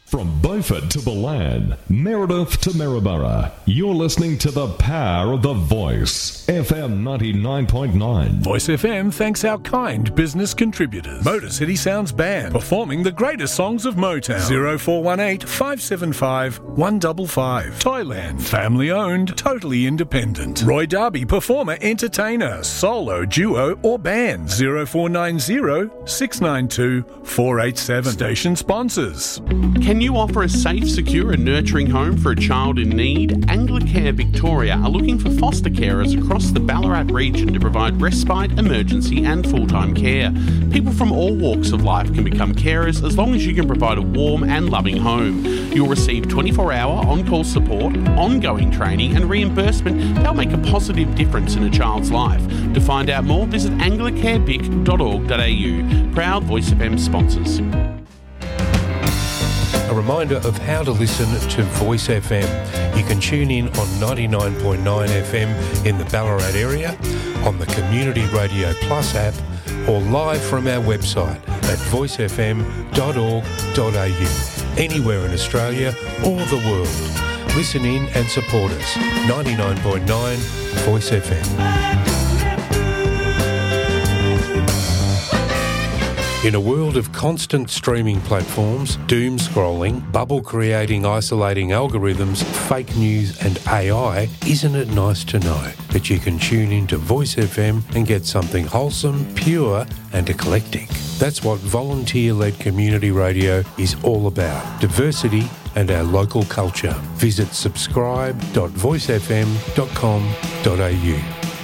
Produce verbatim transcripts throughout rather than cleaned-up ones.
From Beaufort to Balan, Meredith to Maryborough, you're listening to the power of the Voice, F M ninety-nine point nine. Voice F M thanks our kind business contributors. Motor City Sounds Band, performing the greatest songs of Motown. zero four one eight, five seven five, one five five. Thailand, family owned, totally independent. Roy Darby, performer, entertainer, solo, duo or band. zero four nine zero, six nine two, four eight seven. Station sponsors. Can you offer a safe, secure and nurturing home for a child in need? Anglicare Victoria are looking for foster carers across the Ballarat region to provide respite, emergency and full-time care. People from all walks of life can become carers as long as you can provide a warm and loving home. You'll receive twenty-four hour on-call support, ongoing training and reimbursement that'll make a positive difference in a child's life. To find out more, visit anglicare vic dot org dot a u. Proud Voice F M sponsors. A reminder of how to listen to Voice F M. You can tune in on ninety-nine point nine F M in the Ballarat area, on the Community Radio Plus app, or live from our website at voice f m dot org dot a u. Anywhere in Australia or the world. Listen in and support us. ninety-nine point nine Voice F M. In a world of constant streaming platforms, doom scrolling, bubble creating, isolating algorithms, fake news and A I, isn't it nice to know that you can tune into Voice F M and get something wholesome, pure and eclectic? That's what volunteer-led community radio is all about. Diversity and our local culture. Visit subscribe dot voice f m dot com dot a u.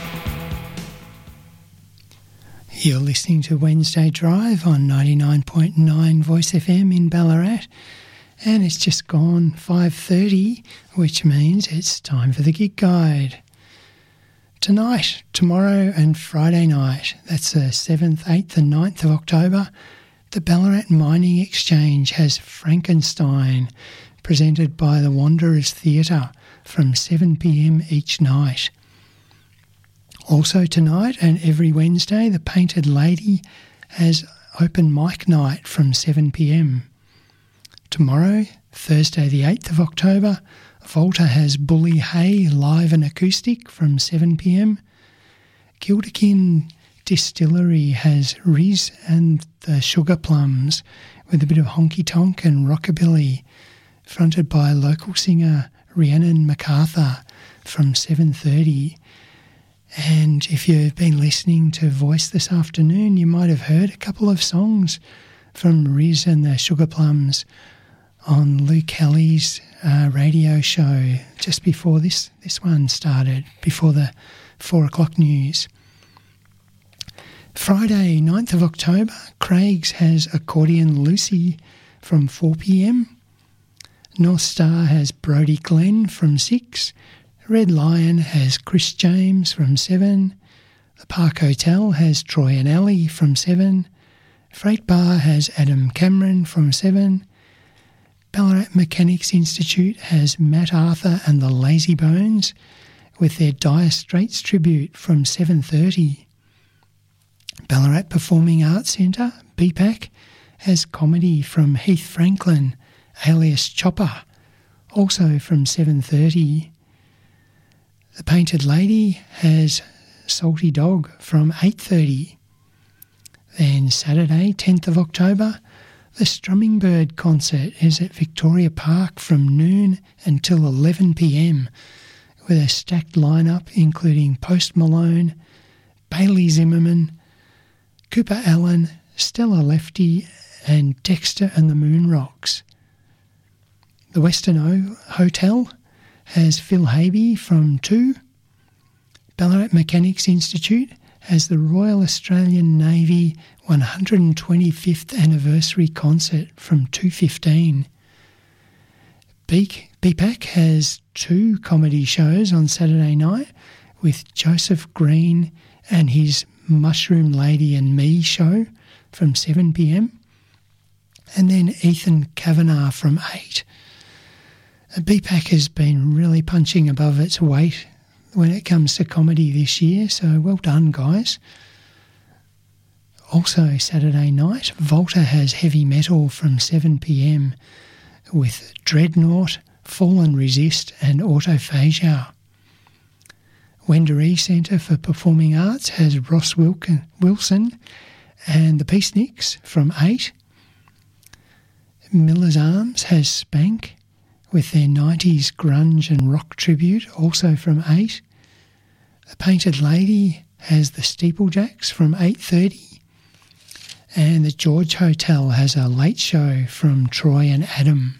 You're listening to Wednesday Drive on ninety-nine point nine Voice F M in Ballarat, and it's just gone five thirty, which means it's time for the Gig Guide. Tonight, tomorrow and Friday night, that's the seventh, eighth and ninth of October, the Ballarat Mining Exchange has Frankenstein, presented by the Wanderers Theatre from seven p m each night. Also tonight and every Wednesday, the Painted Lady has open mic night from seven p m. Tomorrow, Thursday the eighth of October, Volta has Bully Hay live and acoustic from seven p m. Kildakin Distillery has Riz and the Sugar Plums with a bit of honky-tonk and rockabilly, fronted by local singer Rhiannon MacArthur from seven thirty. And if you've been listening to Voice this afternoon, you might have heard a couple of songs from Riz and the Sugar Plums on Luke Kelly's uh, radio show just before this, this one started, before the four o'clock news. Friday, ninth of October, Craig's has Accordion Lucy from four p m. North Star has Brodie Glenn from six. Red Lion has Chris James from seven. The Park Hotel has Troy and Alley from seven. Freight Bar has Adam Cameron from seven. Ballarat Mechanics Institute has Matt Arthur and the Lazy Bones with their Dire Straits tribute from seven thirty. Ballarat Performing Arts Centre, B PAC, has comedy from Heath Franklin, alias Chopper, also from seven thirty. The Painted Lady has Salty Dog from eight thirty. Then Saturday, tenth of October, the Strumming Bird concert is at Victoria Park from noon until eleven p m with a stacked lineup including Post Malone, Bailey Zimmerman, Cooper Allen, Stella Lefty and Dexter and the Moon Rocks. The Western o- Hotel has Phil Habey from two. Ballarat Mechanics Institute has the Royal Australian Navy one hundred twenty-fifth anniversary concert from two fifteen. B PAC has two comedy shows on Saturday night with Joseph Green and his Mushroom Lady and Me show from seven p m. And then Ethan Kavanagh from eight. B PAC has been really punching above its weight when it comes to comedy this year, so well done, guys. Also, Saturday night, Volta has heavy metal from seven p m with Dreadnought, Fall and Resist and Autophagia. Wendouree Centre for Performing Arts has Ross Wilkin, Wilson and the Peaceniks from eight. Miller's Arms has Spank with their nineties grunge and rock tribute, also from eight. The Painted Lady has the Steeplejacks from eight thirty. And the George Hotel has a late show from Troy and Adam.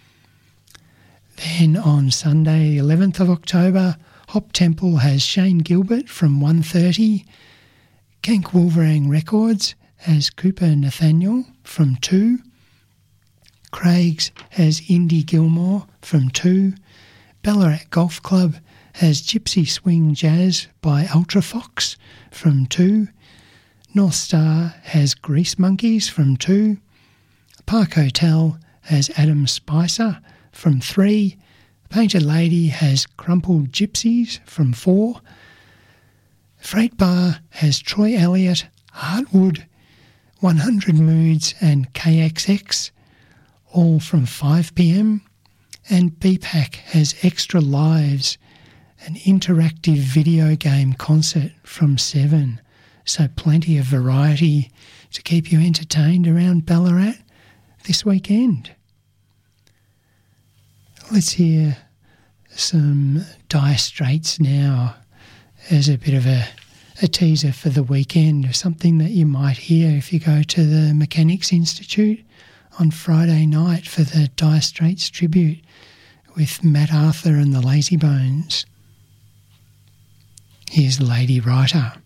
Then on Sunday, the eleventh of October, Hop Temple has Shane Gilbert from one thirty. Kank Wolverang Records has Cooper Nathaniel from two. Craig's has Indy Gilmore from two. Ballarat Golf Club has Gypsy Swing Jazz by Ultrafox from two. North Star has Grease Monkeys from two. Park Hotel has Adam Spicer from three. Painted Lady has Crumpled Gypsies from four. Freight Bar has Troy Elliott, Heartwood, one hundred Moods and K X X, all from five p m. And B PAC has Extra Lives, an interactive video game concert from seven. So plenty of variety to keep you entertained around Ballarat this weekend. Let's hear some Dire Straits now as a bit of a, a teaser for the weekend, something that you might hear if you go to the Mechanics Institute on Friday night for the Dire Straits tribute with Matt Arthur and the Lazy Bones. Here's Lady Writer.